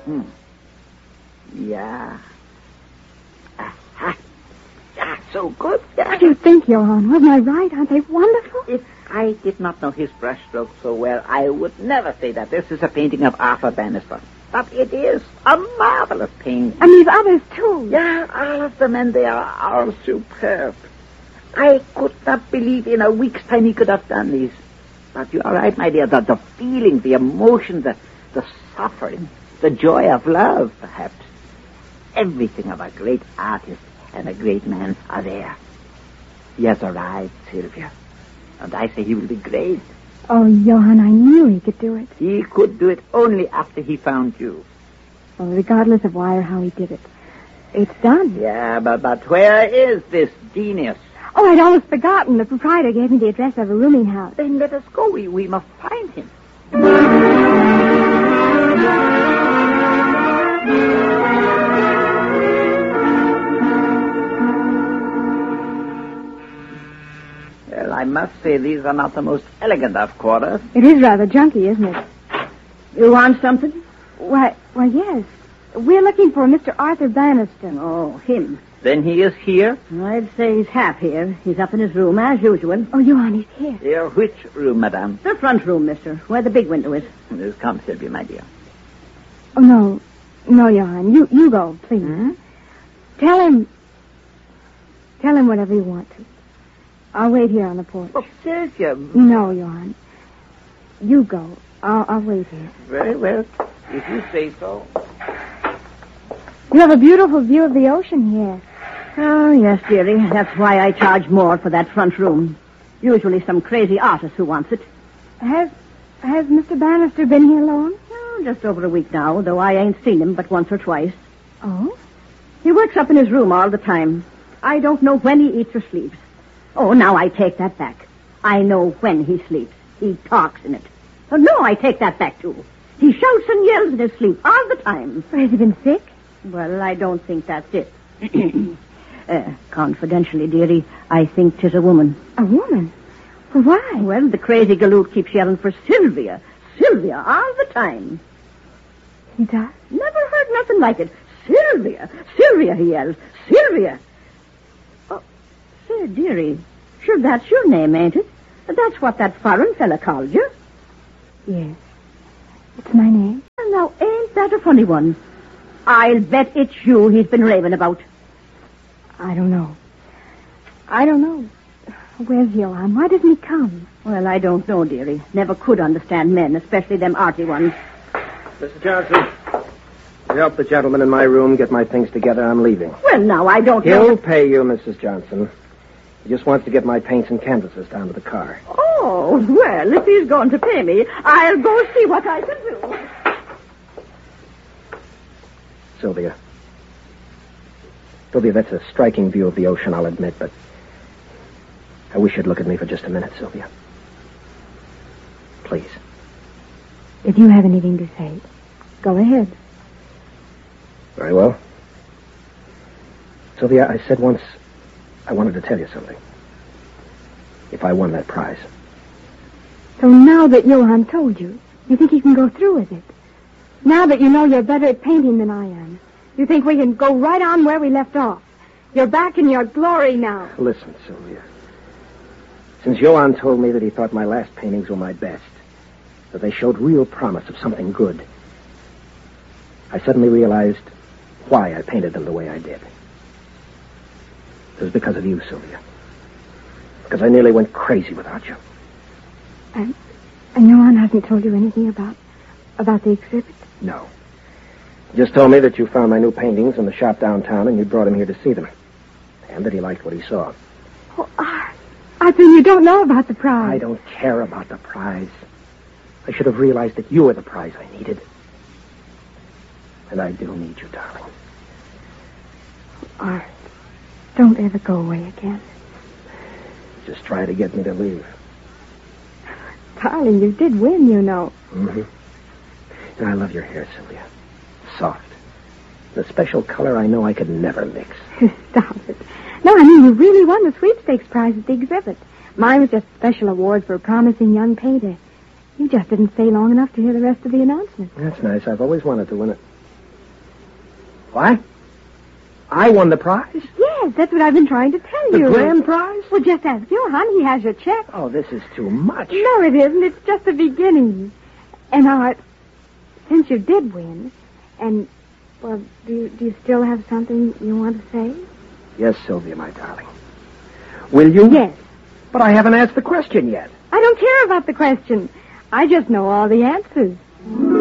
Yeah. Aha. Yeah, so good. Yeah. What do you think, Johann? Wasn't I right? Aren't they wonderful? If I did not know his brushstrokes so well, I would never say that this is a painting of Arthur Bannister. But it is a marvelous painting. And these others, too. Yeah, all of them, and they are all superb. I could not believe in a week's time he could have done these. But you are right, my dear. The feeling, the emotion, the suffering, the joy of love, perhaps. Everything of a great artist and a great man are there. He has arrived, Sylvia. And I say he will be great. Oh, Johann, I knew he could do it. He could do it only after he found you. Well, regardless of why or how he did it, it's done. Yeah, but where is this genius? Oh, I'd almost forgotten. The proprietor gave me the address of a rooming house. Then let us go. We must find him. Well, I must say these are not the most elegant of quarters. It is rather junky, isn't it? You want something? Why, yes. We're looking for Mr. Arthur Bannister. Oh, him. Then he is here? I'd say he's half here. He's up in his room, as usual. Oh, Johann, he's here. Here, which room, madame? The front room, mister, where the big window is. Come, Sylvia, my dear. Oh, no. No, Johann. You go, please. Hmm? Tell him whatever you want to. I'll wait here on the porch. Oh, Sylvia. No, Johann. You go. I'll wait here. Very well. If you say so. You have a beautiful view of the ocean here. Oh, yes, dearie. That's why I charge more for that front room. Usually some crazy artist who wants it. Has Mr. Bannister been here long? Oh, just over a week now, though I ain't seen him but once or twice. Oh? He works up in his room all the time. I don't know when he eats or sleeps. Oh, now I take that back. I know when he sleeps. He talks in it. Oh, no, I take that back, too. He shouts and yells in his sleep all the time. Has he been sick? Well, I don't think that's it. Confidentially, dearie, I think 'tis a woman. A woman? Well, why? Well, the crazy galoot keeps yelling for Sylvia. Sylvia, all the time. He does? Never heard nothing like it. Sylvia! Sylvia, he yells. Sylvia! Oh, say, dearie, sure that's your name, ain't it? That's what that foreign fella called you. Yes. It's my name. Well, now, ain't that a funny one? I'll bet it's you he's been raving about. I don't know. Where's Johann? Why doesn't he come? Well, I don't know, dearie. Never could understand men, especially them arty ones. Mr. Johnson, you help the gentleman in my room get my things together. I'm leaving. Well, now, I don't know. He'll pay you, Mrs. Johnson. He just wants to get my paints and canvases down to the car. Oh, well, if he's going to pay me, I'll go see what I can do. Sylvia, that's a striking view of the ocean, I'll admit, but I wish you'd look at me for just a minute, Sylvia. Please. If you have anything to say, go ahead. Very well. Sylvia, I said once I wanted to tell you something. If I won that prize. So now that Johann told you, you think he can go through with it? Now that you know you're better at painting than I am, you think we can go right on where we left off? You're back in your glory now. Listen, Sylvia. Since Johann told me that he thought my last paintings were my best, that they showed real promise of something good, I suddenly realized why I painted them the way I did. It was because of you, Sylvia. Because I nearly went crazy without you. And Johann hasn't told you anything about the exhibit? No. He just told me that you found my new paintings in the shop downtown and you brought him here to see them. And that he liked what he saw. Oh, Arthur, you don't know about the prize. I don't care about the prize. I should have realized that you were the prize I needed. And I do need you, darling. Art, don't ever go away again. Just try to get me to leave. Darling, you did win, you know. Mm-hmm. And I love your hair, Sylvia. Soft. The special color I know I could never mix. Stop it. No, I mean, you really won the sweepstakes prize at the exhibit. Mine was just a special award for a promising young painter. You just didn't stay long enough to hear the rest of the announcement. That's nice. I've always wanted to win it. What? I won the prize? Yes, that's what I've been trying to tell The you. grand prize? Well, just ask Johann. He has your check. Oh, this is too much. No, it isn't. It's just the beginning. And, Art, since you did win, and, well, do you still have something you want to say? Yes, Sylvia, my darling. Will you? Yes. But I haven't asked the question yet. I don't care about the question. I just know all the answers.